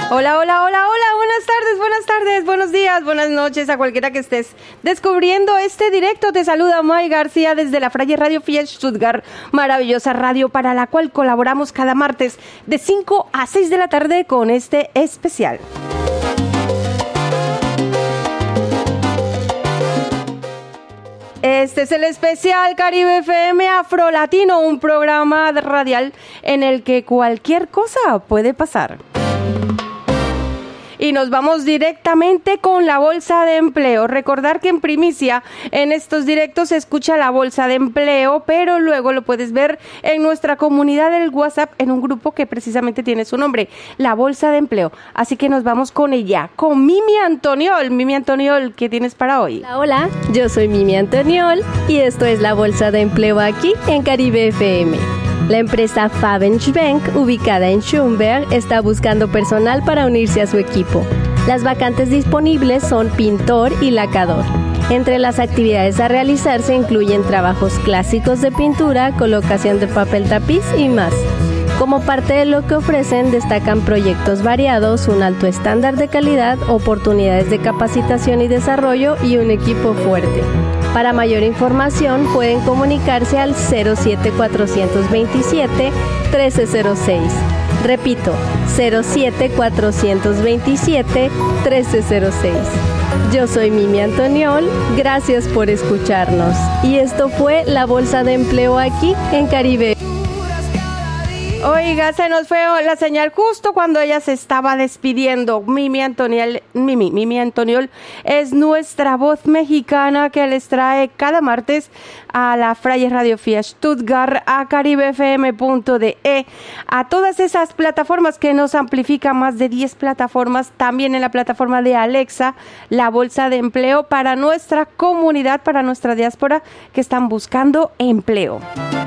Hola, hola, hola, hola, buenas tardes, buenos días, buenas noches a cualquiera que estés descubriendo este directo. Te saluda May García desde la Freie Radio FIA Stuttgart, maravillosa radio para la cual colaboramos cada martes de 5 a 6 de la tarde con este especial. Este es el especial Caribe FM Afro Latino, un programa radial en el que cualquier cosa puede pasar. Y nos vamos directamente con la Bolsa de Empleo. Recordar que en primicia en estos directos se escucha la Bolsa de Empleo, pero luego lo puedes ver en nuestra comunidad del WhatsApp en un grupo que precisamente tiene su nombre, la Bolsa de Empleo. Así que nos vamos con ella, con Mimi Antoniol. Mimi Antoniol, ¿qué tienes para hoy? Hola, yo soy Mimi Antoniol y esto es la Bolsa de Empleo aquí en Caribe FM. La empresa Fabench Bank, ubicada en Schönberg, está buscando personal para unirse a su equipo. Las vacantes disponibles son pintor y lacador. Entre las actividades a realizar se incluyen trabajos clásicos de pintura, colocación de papel tapiz y más. Como parte de lo que ofrecen, destacan proyectos variados, un alto estándar de calidad, oportunidades de capacitación y desarrollo y un equipo fuerte. Para mayor información pueden comunicarse al 07427-1306. Repito, 07427-1306. Yo soy Mimi Antoniol, gracias por escucharnos. Y esto fue la Bolsa de Empleo aquí en Caribe. Oiga, se nos fue la señal justo cuando ella se estaba despidiendo. Mimi Antoniol es nuestra voz mexicana que les trae cada martes a la Freie Radio FIA Stuttgart, a caribefm.de, a todas esas plataformas que nos amplifican, más de 10 plataformas, también en la plataforma de Alexa, la Bolsa de Empleo para nuestra comunidad, para nuestra diáspora que están buscando empleo.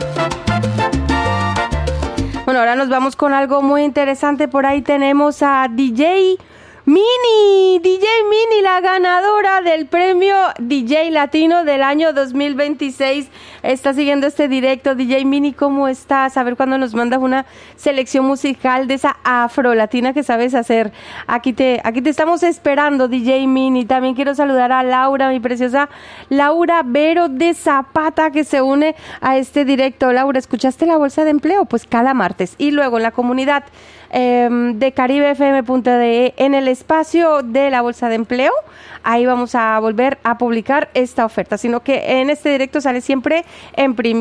Bueno, ahora nos vamos con algo muy interesante. Por ahí tenemos a DJ Mini, la ganadora del premio DJ Latino del año 2026. Está siguiendo este directo. DJ Mini, ¿cómo estás? A ver cuándo nos mandas una selección musical de esa afro-latina que sabes hacer. Aquí te estamos esperando, DJ Mini. También quiero saludar a Laura, mi preciosa Laura Vero de Zapata, que se une a este directo. Laura, ¿escuchaste la Bolsa de Empleo? Pues cada martes. Y luego en la comunidad de caribefm.de, en el espacio de la Bolsa de Empleo, ahí vamos a volver a publicar esta oferta, sino que en este directo sale siempre en primicia.